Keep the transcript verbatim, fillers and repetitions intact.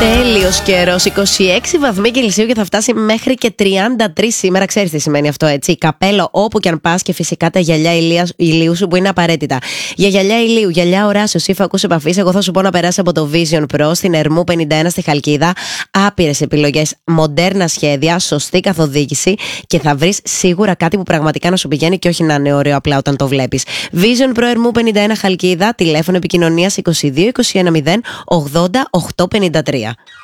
Τέλειος καιρός, είκοσι έξι βαθμοί Κελσίου και θα φτάσει μέχρι και τριάντα τρία σήμερα. Ξέρεις τι σημαίνει αυτό, έτσι? Καπέλο όπου και αν πας και φυσικά τα γυαλιά ηλίας, ηλίου σου που είναι απαραίτητα. Για γυαλιά ηλίου, γυαλιά οράσεως ή φακούς επαφής, εγώ θα σου πω να περάσει από το Vision Pro στην Ερμού πενήντα ένα στη Χαλκίδα. Άπειρες επιλογές, μοντέρνα σχέδια, σωστή καθοδήγηση και θα βρεις σίγουρα κάτι που πραγματικά να σου πηγαίνει και όχι να είναι ωραίο απλά όταν το βλέπεις. Vision Pro Ερμού πενήντα ένα Χαλκίδα, τηλέφωνο επικοινωνίας είκοσι δύο είκοσι ένα μηδέν ογδόντα οκτακόσια πενήντα τρία.